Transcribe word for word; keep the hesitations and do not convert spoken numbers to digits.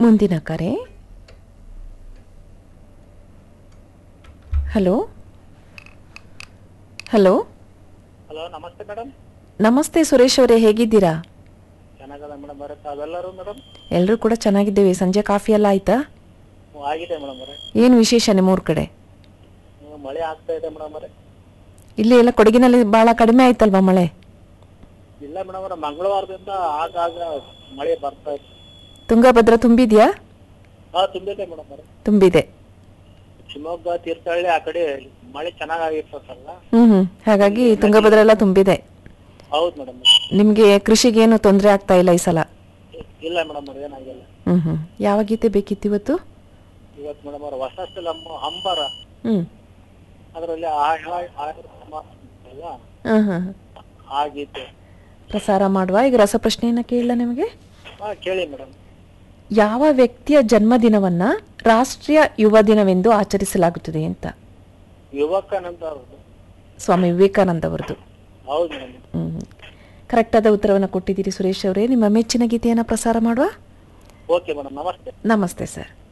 ಮುಂದಿನ ಕರೆ. Hello hello hello, ನಮಸ್ತೆ ಮೇಡಮ್. ನಮಸ್ತೆ ಸುರೇಶ್ ಅವರೇ, ಹೇಗಿದ್ದೀರಾ? ಚೆನ್ನಾಗದ ಮೇಡಮ್ ಅವರೇ, ತಾವೆಲ್ಲರೂ ಮೇಡಮ್? ಎಲ್ಲರೂ ಕೂಡ ಚೆನ್ನಾಗಿದ್ದೇವೆ. ಸಂಜೆ ಕಾಫಿ ಎಲ್ಲ ಆಯ್ತಾ? ಆಗಿದೆ ಮೇಡಮ್ ಅವರೇ. ಏನು ವಿಶೇಷ ನಿಮ್ಮೂರ ಕಡೆ? ಮಳೆ ಆಗ್ತಾ ಇದೆ ಮೇಡಮ್ ಅವರೇ. ಇಲ್ಲಿ ಎಲ್ಲ ಕೊಡಗಿನಲ್ಲಿ ಬಹಳ ಕಡಿಮೆ ಆಯ್ತಲ್ವಾ ಮಳೆ? ಇಲ್ಲ ಮೇಡಮ್ ಅವರೇ, ಮಂಗಳವಾರದಿಂದ ಆಗಾಗ ಮಳೆ ಬರ್ತಾ ಇದೆ. ತುಂಗಭದ್ರಾ ತುಂಬಿದ್ಯಾ? ಹಾ, ತುಂಬಿದೆ ಮೇಡಮ್ ಅವರೇ. ತುಂಬಿದೆ. ಶಿವಮೊಗ್ಗ, ತೀರ್ಥಹಳ್ಳಿ ಆ ಕಡೆ ಮಳೆ ಚೆನ್ನಾಗಿರ್ತದಲ್ಲ. ಹ್ಮ್ ಹ್ಮ್ ಹಾಗಾಗಿ ತುಂಗಭದ್ರಾ ಎಲ್ಲ ತುಂಬಿದೆ. ಹೌದು ಮೇಡಮ್. ನಿಮ್ಗೆ ಕೃಷಿಗೇನು ತೊಂದರೆ ಆಗ್ತಾ ಇಲ್ಲ ಈ ಸಲ? ಇಲ್ಲ ಮೇಡಮ್ ಅವ್ರ, ಏನಾಗಿಲ್ಲ. ಹ್ಮ್ ಹ್ಮ್ ಯಾವ ಗೀತೆ ಬೇಕಿತ್ತು ಇವತ್ತು? ಇವತ್ತು ಮೇಡಮ್ ಅವ್ರ ಹೊಸ ಫಿಲಮ್ ಅಂಬರ, ಹ್ಮ್ ಅದರಲ್ಲಿ ಆ ಗೀತೆ ಪ್ರಸಾರ ಮಾಡುವ. ಈಗ ರಸಪ್ರಶ್ನೆಯನ್ನ ಕೇಳಲ್ಲ ನಿಮಗೆ? ಹಾ, ಕೇಳಿ ಮೇಡಮ್. ಯಾವ ವ್ಯಕ್ತಿಯ ಜನ್ಮದಿನವನ್ನ ರಾಷ್ಟ್ರೀಯ ಯುವ ದಿನವೆಂದು ಆಚರಿಸಲಾಗುತ್ತದೆ ಅಂತ? ಯುವಕಾನಂದ ಅವರು. ಸ್ವಾಮಿ ವಿವೇಕಾನಂದ ಅವರದು. ಹೌದು ಮೇಡಮ್. ಹ್ಮ್ ಕರೆಕ್ಟ್ ಆದ ಉತ್ತರವನ್ನು ಕೊಟ್ಟಿದ್ದೀರಿ ಸುರೇಶ್ ಅವರೇ. ನಿಮ್ಮ ಮೆಚ್ಚಿನ ಗೀತೆಯನ್ನು ಪ್ರಸಾರ ಮಾಡುವ. ಓಕೆ ಮೇಡಮ್, ನಮಸ್ತೆ. ನಮಸ್ತೆ ಸರ್.